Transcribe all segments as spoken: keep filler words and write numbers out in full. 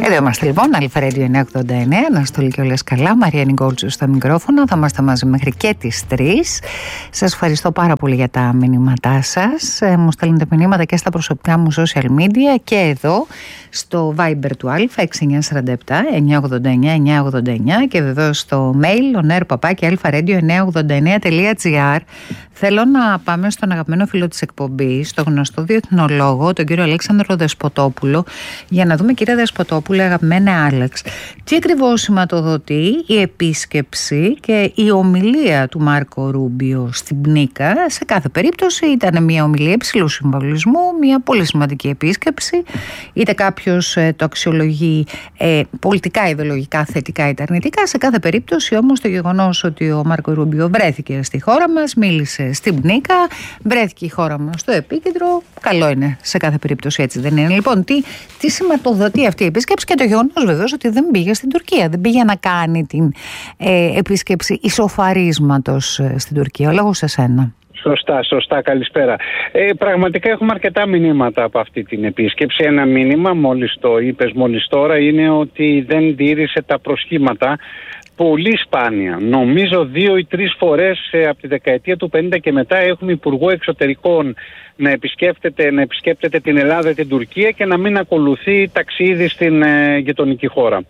Εδώ είμαστε λοιπόν, Αλφα Radio εννιακόσια ογδόντα εννέα, Αναστολή και όλες καλά, Μαρία Νικόλτσου στα μικρόφωνα, θα είμαστε μαζί μέχρι και τις τρεις. Σας ευχαριστώ πάρα πολύ για τα μηνύματά σας, ε, μου στέλνετε μηνύματα και στα προσωπικά μου social media και εδώ στο Viber του Αλφα έξι εννιά τέσσερα επτά εννιακόσια ογδόντα εννέα εννιακόσια ογδόντα εννέα και βεβαίως στο mail onair παπάκι alfaradio εννιακόσια ογδόντα εννέα τελεία gr. Θέλω να πάμε στον αγαπημένο φίλο της εκπομπής, τον γνωστό διεθνολόγο, τον κύριο Αλέξανδρο Δεσποτόπουλο, για να δούμε, κύριε Δεσποτόπουλο, αγαπημένε Άλεξ, τι ακριβώς σηματοδοτεί η επίσκεψη και η ομιλία του Μάρκο Ρούμπιο στην Πνίκα. Σε κάθε περίπτωση ήταν μια ομιλία υψηλού συμβολισμού, μια πολύ σημαντική επίσκεψη, είτε κάποιος ε, το αξιολογεί ε, πολιτικά, ιδεολογικά, θετικά ή αρνητικά. Σε κάθε περίπτωση όμως το γεγονός ότι ο Μάρκο Ρούμπιο βρέθηκε στη χώρα μας, μίλησε στην Πνίκα, βρέθηκε η χώρα μας στο επίκεντρο, καλό είναι σε κάθε περίπτωση, έτσι δεν είναι? Λοιπόν, τι, τι σηματοδοτεί αυτή η επίσκεψη και το γεγονός βεβαίως ότι δεν πήγε στην Τουρκία, δεν πήγε να κάνει την ε, επίσκεψη ισοφαρίσματος ε, στην Τουρκία. Ο λόγος σε σένα. Σωστά, σωστά, καλησπέρα. Ε, πραγματικά έχουμε αρκετά μηνύματα από αυτή την επίσκεψη. Ένα μήνυμα, μόλις το είπες μόλις τώρα, είναι ότι δεν τήρησε τα προσχήματα. Πολύ σπάνια. Νομίζω δύο ή τρεις φορές ε, από τη δεκαετία του πενήντα και μετά έχουμε υπουργό εξωτερικών να επισκέπτεται, να επισκέπτεται την Ελλάδα, την Τουρκία και να μην ακολουθεί ταξίδι στην ε, γειτονική χώρα.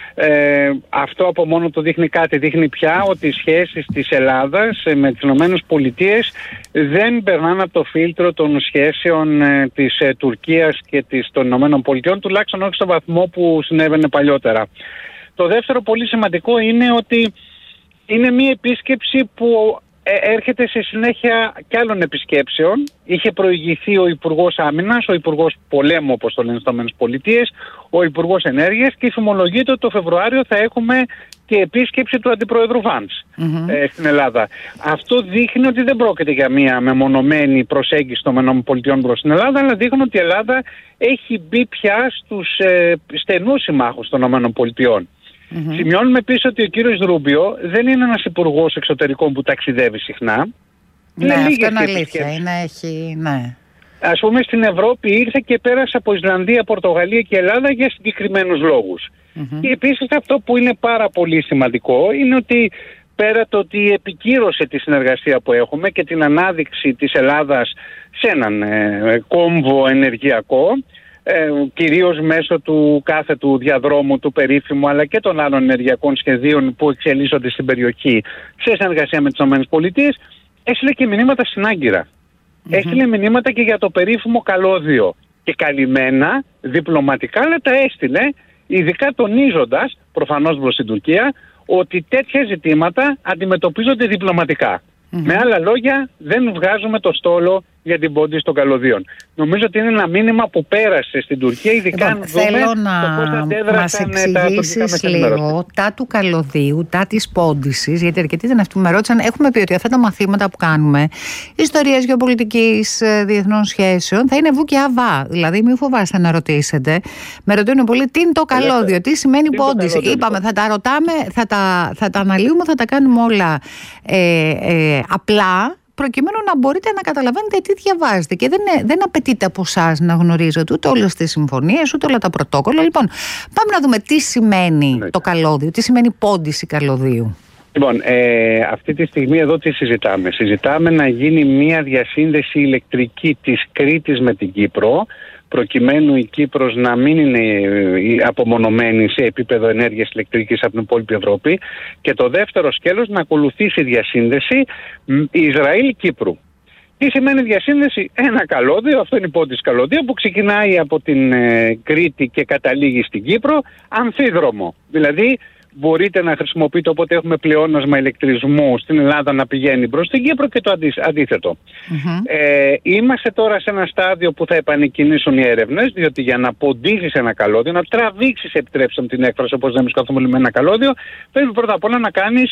Ε, αυτό από μόνο το δείχνει κάτι. Δείχνει πια ότι οι σχέσεις της Ελλάδας ε, με τις ΗΠΑ δεν περνάνε από το φίλτρο των σχέσεων ε, της ε, Τουρκίας και της, των ΗΠΑ, τουλάχιστον όχι στο βαθμό που συνέβαινε παλιότερα. Το δεύτερο πολύ σημαντικό είναι ότι είναι μια επίσκεψη που έρχεται σε συνέχεια κι άλλων επισκέψεων. Είχε προηγηθεί ο Υπουργός Άμυνας, ο Υπουργός Πολέμου, όπως το λένε στις ΗΠΑ, ο Υπουργός Ενέργειας, και φημολογείται ότι το Φεβρουάριο θα έχουμε και επίσκεψη του Αντιπροέδρου Βάνς mm-hmm. ε, στην Ελλάδα. Αυτό δείχνει ότι δεν πρόκειται για μια μεμονωμένη προσέγγιση των ΗΠΑ προς την Ελλάδα, αλλά δείχνει ότι η Ελλάδα έχει μπει πια στους ε, στενούς συμμάχους των ΗΠΑ. Mm-hmm. Σημειώνουμε επίσης ότι ο κύριος Ρούμπιο δεν είναι ένας υπουργός εξωτερικών που ταξιδεύει συχνά. Ναι, αυτό είναι αλήθεια. Είναι, έχει, ναι. Ας πούμε, στην Ευρώπη ήρθε και πέρασε από Ισλανδία, Πορτογαλία και Ελλάδα για συγκεκριμένους λόγους. Mm-hmm. Και επίσης αυτό που είναι πάρα πολύ σημαντικό είναι ότι πέρα το ότι επικύρωσε τη συνεργασία που έχουμε και την ανάδειξη της Ελλάδας σε έναν ε, κόμβο ενεργειακό, Ε, κυρίως μέσω του κάθετου διαδρόμου του περίφημου, αλλά και των άλλων ενεργειακών σχεδίων που εξελίσσονται στην περιοχή σε συνεργασία με τις ΗΠΑ, έστειλε και μηνύματα στην Άγκυρα. Mm-hmm. Έστειλε μηνύματα και για το περίφημο καλώδιο. Και καλυμμένα, διπλωματικά, αλλά τα έστειλε, ειδικά τονίζοντας, προφανώς προς την Τουρκία, ότι τέτοια ζητήματα αντιμετωπίζονται διπλωματικά. Mm-hmm. Με άλλα λόγια, δεν βγάζουμε το στόλο για την πώντηση των καλωδίων. Νομίζω ότι είναι ένα μήνυμα που πέρασε στην Τουρκία, ειδικά αν δούμε θέλω να το πώς αντέδρασαν τα τουρκικά λίγο τα του καλωδίου, τα της πώντησης, γιατί αρκετοί δεν αυτοί με ρώτησαν. Έχουμε πει ότι αυτά τα μαθήματα που κάνουμε ιστορίας γεωπολιτικής, διεθνών σχέσεων, θα είναι βου και αβά. Δηλαδή, μην φοβάστε να ρωτήσετε. Με ρωτούν πολύ τι είναι το καλώδιο, τι σημαίνει τι πώντηση. Είπαμε, θα τα ρωτάμε, θα τα, θα τα αναλύουμε, θα τα κάνουμε όλα ε, ε, απλά, προκειμένου να μπορείτε να καταλαβαίνετε τι διαβάζετε. Και δεν, δεν απαιτείται από εσάς να γνωρίζετε ούτε όλες τις συμφωνίες, ούτε όλα τα πρωτόκολλα. Λοιπόν, πάμε να δούμε τι σημαίνει ναι. το καλώδιο, τι σημαίνει πώντηση καλωδίου. Λοιπόν, ε, αυτή τη στιγμή εδώ τι συζητάμε. Συζητάμε να γίνει μια διασύνδεση ηλεκτρική της Κρήτης με την Κύπρο, προκειμένου η Κύπρος να μην είναι απομονωμένη σε επίπεδο ενέργειας ηλεκτρικής από την υπόλοιπη Ευρώπη, και το δεύτερο σκέλος να ακολουθήσει διασύνδεση Ισραήλ-Κύπρου. Τι σημαίνει διασύνδεση? Ένα καλώδιο, αυτό είναι η πώντηση καλωδίου, που ξεκινάει από την ε, Κρήτη και καταλήγει στην Κύπρο, αμφίδρομο. Δηλαδή μπορείτε να χρησιμοποιείτε όποτε έχουμε πλεόνασμα ηλεκτρισμού στην Ελλάδα να πηγαίνει προς την Κύπρο και το αντίθετο. Mm-hmm. Ε, είμαστε τώρα σε ένα στάδιο που θα επανεκκινήσουν οι έρευνες, διότι για να ποντίσεις ένα καλώδιο, να τραβήξεις, επιτρέψτε μου την έκφραση, όπως λέμε καθόλου με ένα καλώδιο, πρέπει πρώτα απ' όλα να κάνεις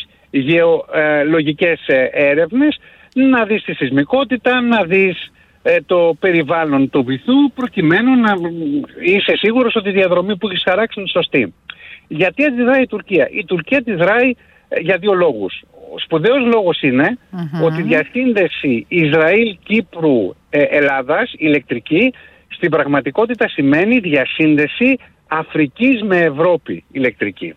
γεωλογικές ε, έρευνες, να δεις τη σεισμικότητα, να δεις ε, το περιβάλλον του βυθού, προκειμένου να είσαι σίγουρος ότι η διαδρομή που έχεις χαράξει είναι σωστή. Γιατί αντιδράει η Τουρκία? Η Τουρκία αντιδράει ε, για δύο λόγους. Ο σπουδαίος λόγος είναι mm-hmm. ότι η διασύνδεση Ισραήλ-Κύπρου-Ελλάδας ηλεκτρική στην πραγματικότητα σημαίνει διασύνδεση Αφρικής με Ευρώπη ηλεκτρική.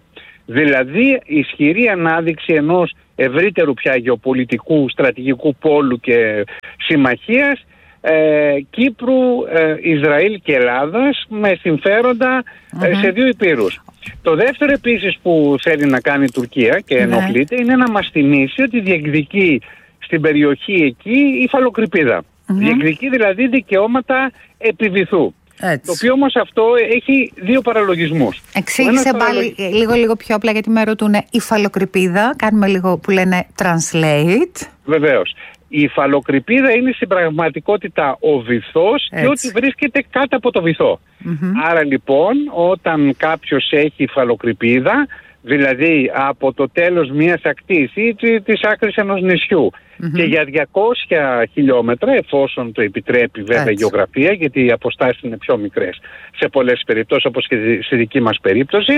Δηλαδή ισχυρή ανάδειξη ενός ευρύτερου πια γεωπολιτικού στρατηγικού πόλου και συμμαχίας ε, Κύπρου, ε, Ισραήλ και Ελλάδας με συμφέροντα ε, mm-hmm. σε δύο υπήρους. Το δεύτερο επίσης που θέλει να κάνει η Τουρκία και ενοχλείται mm-hmm. είναι να μας θυμίσει ότι διεκδικεί στην περιοχή εκεί υφαλοκρηπίδα. Mm-hmm. Διεκδικεί δηλαδή δικαιώματα επιβυθού. Έτσι. Το οποίο όμως αυτό έχει δύο παραλογισμούς. Εξήγησε πάλι παραλογ... λίγο λίγο πιο απλά, γιατί με ρωτούν υφαλοκρηπίδα. Κάνουμε λίγο που λένε translate. Βεβαίως. Η υφαλοκρηπίδα είναι στην πραγματικότητα ο βυθός και ό,τι βρίσκεται κάτω από το βυθό. Mm-hmm. Άρα λοιπόν όταν κάποιος έχει υφαλοκρηπίδα, δηλαδή από το τέλος μιας ακτής ή της άκρης ενός νησιού mm-hmm. και για διακόσια χιλιόμετρα, εφόσον το επιτρέπει βέβαια η γεωγραφία, γιατί οι αποστάσεις είναι πιο μικρές σε πολλές περιπτώσεις, όπως και στη δική μας περίπτωση,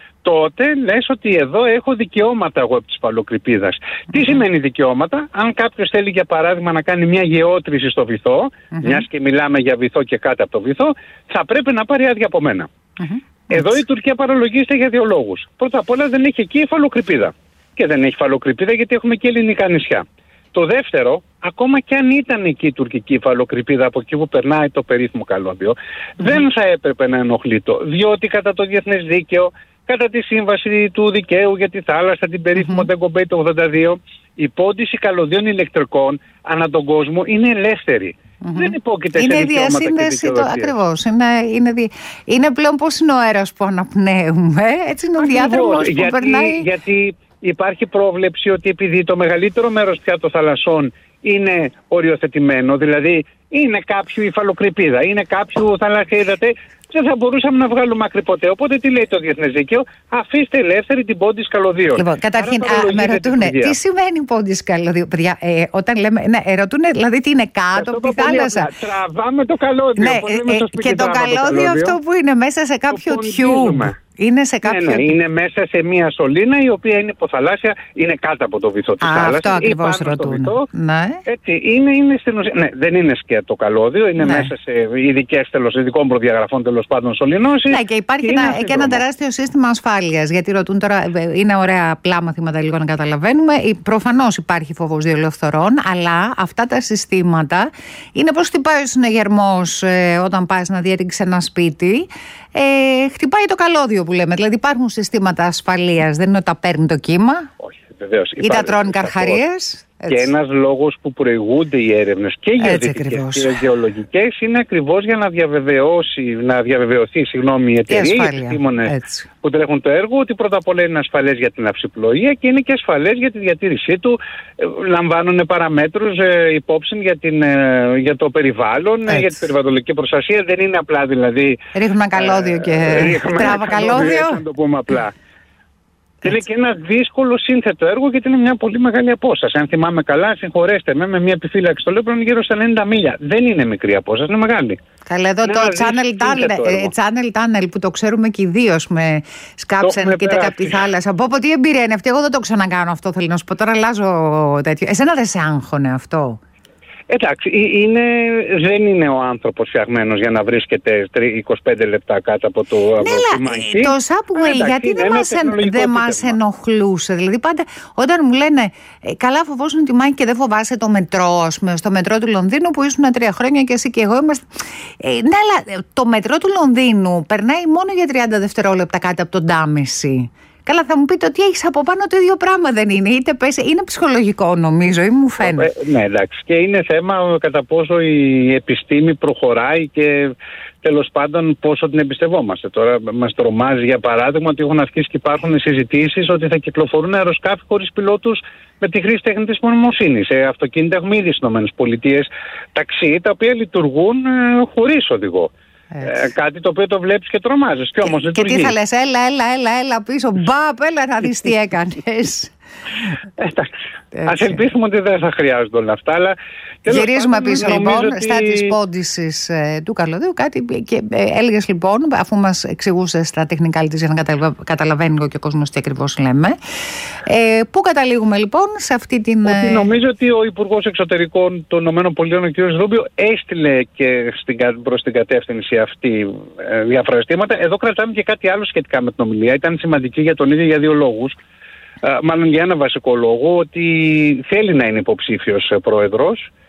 τότε λες ότι εδώ έχω δικαιώματα εγώ από της υφαλοκρηπίδας. Mm-hmm. Τι σημαίνει δικαιώματα? Αν κάποιος θέλει για παράδειγμα να κάνει μια γεώτρηση στο βυθό, mm-hmm. μιας και μιλάμε για βυθό και κάτω από το βυθό, θα πρέπει να πάρει άδεια από μένα. Mm-hmm. Εδώ η Τουρκία παραλογίζεται για δύο λόγους. Πρώτα απ' όλα δεν έχει εκεί υφαλοκρηπίδα. Και δεν έχει υφαλοκρηπίδα γιατί έχουμε και ελληνικά νησιά. Το δεύτερο, ακόμα και αν ήταν εκεί η τουρκική υφαλοκρηπίδα από εκεί που περνάει το περίφημο καλώδιο, mm-hmm. δεν θα έπρεπε να ενοχλεί το. Διότι κατά το διεθνές δίκαιο, κατά τη σύμβαση του δικαίου για τη θάλασσα, την περίφημο Ντεγκομπέι το ογδόντα δύο, η πόντιση καλωδίων ηλεκτρικών ανά τον κόσμο είναι ελεύθερη. Mm-hmm. Δεν υπόκειται είναι σε δικαιώματα και δικαιοδοσίες. Ακριβώς. Είναι, είναι, δι... είναι πλέον πώς είναι ο αέρας που αναπνέουμε. Έτσι είναι ο διάδρομος που γιατί, περνάει. Γιατί υπάρχει πρόβλεψη ότι επειδή το μεγαλύτερο μέρος πια των θαλασσών είναι οριοθετημένο, δηλαδή είναι κάποιου υφαλοκρηπίδα, είναι κάποιου θαλάσσια υδατέ, δεν θα μπορούσαμε να βγάλουμε άκρη ποτέ. Οπότε τι λέει το διεθνές δίκαιο? Αφήστε ελεύθερη την πόντιση καλωδίων. Λοιπόν, καταρχήν, α, με ρωτούνε, τι σημαίνει πόντιση καλωδίων, παιδιά, ε, όταν λέμε, ναι, ρωτούνε, δηλαδή τι είναι κάτω από τη θάλασσα. Τραβάμε το καλώδιο. Ναι, ε, ε, και το καλώδιο αυτό που είναι μέσα σε κάποιο τιούμπ. Είναι, σε κάποιο... ναι, ναι, είναι μέσα σε μια σωλήνα η οποία είναι υποθαλάσσια, είναι κάτω από το βυθό της θάλασσας. Αυτό ακριβώς ρωτούν. Ναι. Έτσι, είναι, είναι στην ουσία, ναι, δεν είναι σκέτο το καλώδιο, είναι ναι. μέσα σε ειδικές τέλος, ειδικών προδιαγραφών τέλος πάντων σωληνώσεις. Ναι, και υπάρχει και, ένα, και ένα τεράστιο σύστημα ασφάλειας. Γιατί ρωτούν τώρα, είναι ωραία απλά μαθήματα λίγο να καταλαβαίνουμε. Προφανώς υπάρχει φόβος διελευθερών, αλλά αυτά τα συστήματα είναι πώς χτυπάει ο συναγερμός ε, όταν πας να διέριξεις ένα σπίτι. Ε, χτυπάει το καλώδιο που λέμε. Δηλαδή υπάρχουν συστήματα ασφαλείας. Δεν είναι ότι τα παίρνει το κύμα. Όχι, βεβαίως. Ή τα τρώνε καρχαρίες. Και ένας λόγος που προηγούνται οι έρευνες και γεωδυτικές και γεωλογικές είναι ακριβώς για να διαβεβαιώσει, να διαβεβαιωθεί συγγνώμη, η εταιρεία, οι επιστήμονες που τρέχουν το έργο, ότι πρώτα απ' όλα είναι ασφαλές για την αυσιπλοεία και είναι και ασφαλές για τη διατήρησή του. Λαμβάνουν παραμέτρους ε, υπόψη για, την, ε, για το περιβάλλον, ε, για την περιβαλλοντική προστασία. Δεν είναι απλά δηλαδή. Ρίχνουμε καλώδιο ε, και τράβα καλώδιο. Να το πούμε απλά. Είναι και ένα δύσκολο σύνθετο έργο γιατί είναι μια πολύ μεγάλη απόσταση. Αν θυμάμαι καλά, συγχωρέστε με, με μια επιφύλαξη στο λέω είναι γύρω στα ενενήντα μίλια. Δεν είναι μικρή απόσταση, είναι μεγάλη. Καλά, εδώ είναι το channel tunnel, channel tunnel που το ξέρουμε και ιδίως με σκάψεν και τα από τη θάλασσα. Από τι εμπειρία είναι αυτή, εγώ δεν το ξανακάνω αυτό, θέλω να σου πω. Τώρα αλλάζω τέτοιο. Εσένα δεν σε άγχωνε αυτό? Εντάξει, είναι, δεν είναι ο άνθρωπος φτιαγμένος για να βρίσκεται είκοσι πέντε λεπτά κάτω από το αμαξί. Ναι, το subway, γιατί δεν μας, δεν μας ενοχλούσε? Δηλαδή πάντα όταν μου λένε καλά φοβόσουν τη μάχη και δεν φοβάσαι το μετρό, ας πούμε, στο μετρό του Λονδίνου που ήσουν τρία χρόνια και εσύ και εγώ είμαστε. Ε, ναι, αλλά το μετρό του Λονδίνου περνάει μόνο για τριάντα δευτερόλεπτα κάτω από τον Τάμεση. Καλά, θα μου πείτε ότι έχεις από πάνω το ίδιο πράγμα, δεν είναι? Είτε πέσει, είναι ψυχολογικό νομίζω ή μου φαίνεται. Ε, ναι, εντάξει. Και είναι θέμα κατά πόσο η επιστήμη προχωράει και τέλος πάντων πόσο την εμπιστευόμαστε. Τώρα μας τρομάζει για παράδειγμα ότι έχουν αρχίσει και υπάρχουν συζητήσεις ότι θα κυκλοφορούν αεροσκάφη χωρίς πιλότους με τη χρήση τεχνητής νοημοσύνης. Σε αυτοκίνητα έχουμε ήδη στις ΗΠΑ ταξί τα οποία λειτουργούν ε, χωρίς οδηγό. Ε, κάτι το οποίο το βλέπεις και τρομάζεις και όμως και, λειτουργεί. Και τι θα λες, έλα, έλα, έλα, έλα πίσω, μπαπ, έλα να δεις τι έκανες. Εντάξει. Ας ελπίσουμε ότι δεν θα χρειάζονται όλα αυτά. Αλλά γυρίζουμε πίσω λοιπόν ότι... στα της πόντισης ε, του καλωδίου. Κάτι και ε, έλεγες λοιπόν, αφού μας εξηγούσες τα τεχνικά της για να καταλαβα... καταλαβαίνει και ο κόσμος τι ακριβώς λέμε. Ε, πού καταλήγουμε λοιπόν σε αυτή την... Ότι νομίζω ότι ο Υπουργός Εξωτερικών των ΗΠΑ, ο κ. Ρούμπιο, έστειλε και στην, προς την κατεύθυνση αυτή ε, διάφορα ζητήματα. Εδώ κρατάμε και κάτι άλλο σχετικά με την ομιλία. Ήταν σημαντική για τον ίδιο για δύο λόγους. Uh, μάλλον για ένα βασικό λόγο, ότι θέλει να είναι υποψήφιος πρόεδρος